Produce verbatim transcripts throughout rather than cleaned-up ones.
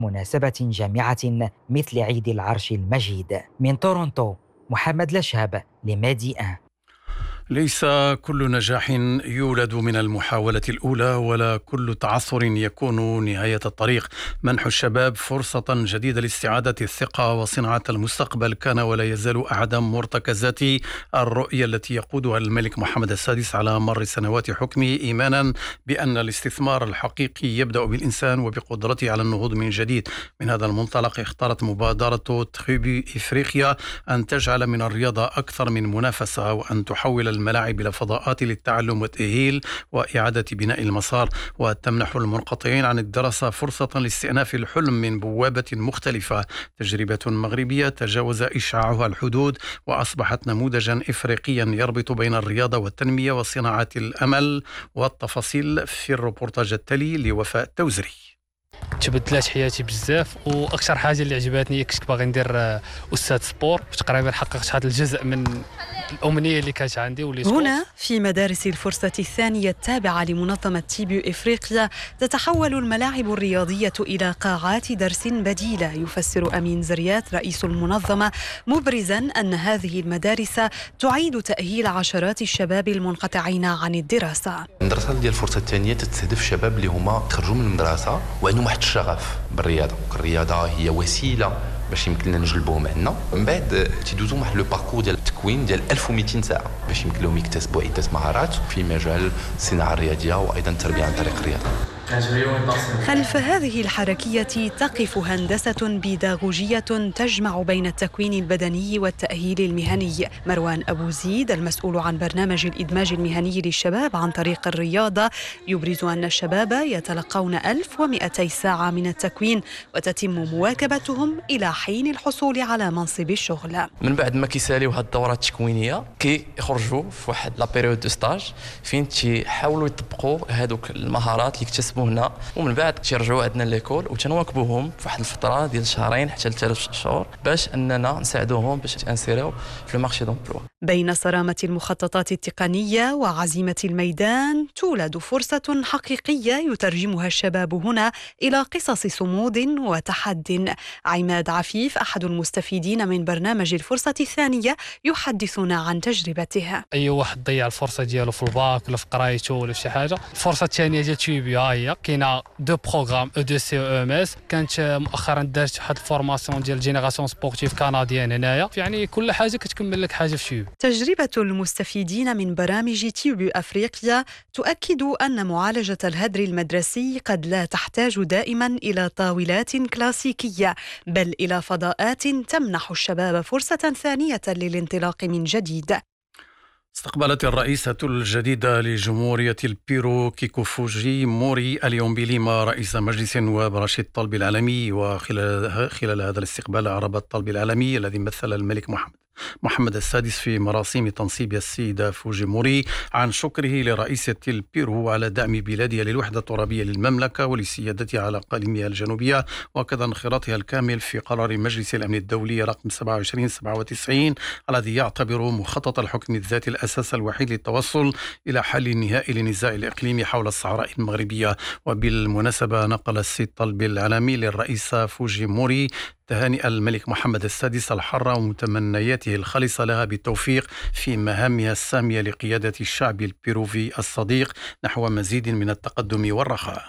مناسبة جامعة مثل عيد العرش المجيد. من تورونتو، محمد لشهب لمادي أن. ليس كل نجاح يولد من المحاولة الأولى، ولا كل تعثر يكون نهاية الطريق. منح الشباب فرصة جديدة لاستعادة الثقة وصناعة المستقبل كان ولا يزال أحد مرتكزات الرؤية التي يقودها الملك محمد السادس على مر سنوات حكمه، إيمانا بأن الاستثمار الحقيقي يبدأ بالإنسان وبقدرته على النهوض من جديد. من هذا المنطلق اختارت مبادرة تريبي إفريقيا أن تجعل من الرياضة أكثر من منافسة، وأن تحول الملاعب إلى فضاءات للتعلم والتأهيل وإعادة بناء المسار، وتمنح المنقطعين عن الدراسة فرصة لاستئناف الحلم من بوابة مختلفة. تجربة مغربية تجاوز إشعاعها الحدود وأصبحت نموذجا إفريقيا يربط بين الرياضة والتنمية وصناعة الأمل. والتفاصيل في الروبورتاج التالي لوفاء التوزري. تبدلات حياتي بزاف، واكثر حاجه اللي عجبتني كنت باغي ندير استاذ سبور، تقريبا حققت هذا الجزء من الامنيه اللي كانت عندي. ولي هنا في مدارس الفرصه الثانيه التابعه لمنظمه تيبيو افريقيا تتحول الملاعب الرياضيه الى قاعات درس بديله، يفسر امين زريات رئيس المنظمه، مبرزا ان هذه المدارس تعيد تاهيل عشرات الشباب المنقطعين عن الدراسه. المدرسه ديال الفرصه الثانيه تستهدف الشباب اللي هما تخرجوا من المدرسه وعندهم واحد الشغف بالرياضه. الرياضه هي وسيله باش يمكن لنا نجلبوهم عندنا، من بعد تيدوزو واحد لو باركور ديال التكوين ديال ألف ومئتين ساعه باش يمكن لهم يكتسبوا عده مهارات في مجال الصناعه الرياضيه وايضا التربيه عن طريق الرياضه. خلف هذه الحركية تقف هندسة بيداغوجية تجمع بين التكوين البدني والتأهيل المهني. مروان أبو زيد المسؤول عن برنامج الإدماج المهني للشباب عن طريق الرياضة يبرز أن الشباب يتلقون ألف ومئتي ساعة من التكوين، وتتم مواكبتهم إلى حين الحصول على منصب الشغل. من بعد ما كيساليو هذه الدورات التكوينية كيخرجوا في واحد لا بيريود دو ستاج فين تيحاولوا يطبقوا هذوك المهارات اللي اكتسبوا هنا، ومن بعد تيرجعوا عندنا ليكول وتنواكبوهم في واحد الفتره ديال شهرين حتى لثلاث شهور باش اننا نساعدوهم باش ينسيريو في المارشي دومبلوا. بين صرامه المخططات التقنيه وعزيمه الميدان تولد فرصه حقيقيه يترجمها الشباب هنا الى قصص صمود وتحد. عماد عفيف احد المستفيدين من برنامج الفرصه الثانيه يحدثنا عن تجربته. اي واحد ضيع الفرصه ديالو في الباك ولا في قرايته ولا في شي حاجه، الفرصه الثانيه ديال تيبيو هي كاينه دو بروغرام او دو سي او ام اس. كانت مؤخرا دارت واحد الفورماسيون ديال جينيراسيون سبورتيف كنديان هنايا، يعني كل حاجه كتكمل لك حاجه في تيبيو. تجربه المستفيدين من برامج تيبيو افريقيا تؤكد ان معالجه الهدر المدرسي قد لا تحتاج دائما الى طاولات كلاسيكيه، بل الى فضاءات تمنح الشباب فرصه ثانيه للانطلاق من جديد. استقبلت الرئيسة الجديدة لجمهورية البيرو كيكو فوجي موري اليوم بليما رئيس مجلس نواب رشيد الطلبي العالمي. وخلال خلال هذا الاستقبال أعرب الطلبي العالمي الذي مثل الملك محمد محمد السادس في مراسم تنصيب السيدة فوجيموري عن شكره لرئيسة البيرو على دعم بلادها للوحدة الترابية للمملكة ولسيادتها على أقاليمها الجنوبية، وكذا انخراطها الكامل في قرار مجلس الأمن الدولي رقم سبعة وعشرين سبعة وتسعين الذي يعتبر مخطط الحكم الذاتي الأساس الوحيد للتوصل إلى حل نهائي للنزاع الإقليمي حول الصحراء المغربية. وبالمناسبة نقل السيد الطلبي العالمي للرئيسة فوجيموري تهانئ الملك محمد السادس الحرة ومتمنياته الخالصة لها بالتوفيق في مهامها السامية لقيادة الشعب البيروفي الصديق نحو مزيد من التقدم والرخاء.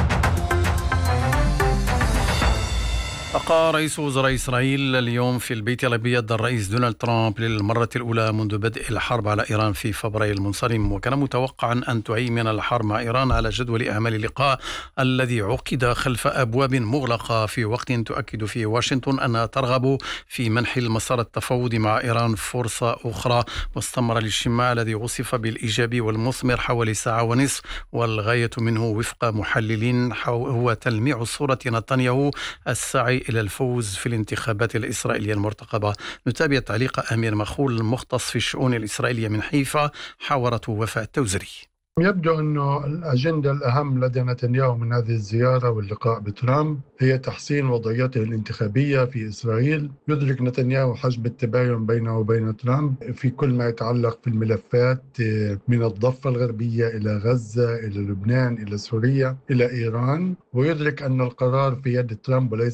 لقى رئيس وزراء إسرائيل اليوم في البيت الأبيض الرئيس دونالد ترامب للمرة الأولى منذ بدء الحرب على إيران في فبراير المنصرم، وكان متوقعا أن تهيمن الحرب مع إيران على جدول أعمال اللقاء الذي عقد خلف أبواب مغلقة في وقت تؤكد فيه واشنطن أنها ترغب في منح المسار التفاوضي مع إيران فرصة أخرى. واستمر الاجتماع الذي وصف بالإيجابي والمثمر حوالي ساعة ونصف، والغاية منه وفق محللين هو تلميع صورة نتنياهو السعي إلى الفوز في الانتخابات الإسرائيلية المرتقبة. نتابع تعليق أمير مخول المختص في الشؤون الإسرائيلية من حيفا، حاورته وفاء التوزري. يبدو أنه الأجندة الأهم لدى نتنياهو من هذه الزيارة واللقاء بترامب هي تحسين وضعيته الانتخابية في إسرائيل. يدرك نتنياهو حجم التباين بينه وبين ترامب في كل ما يتعلق في الملفات من الضفة الغربية إلى غزة إلى لبنان إلى سوريا إلى إيران، ويدرك أن القرار في يد ترامب وليس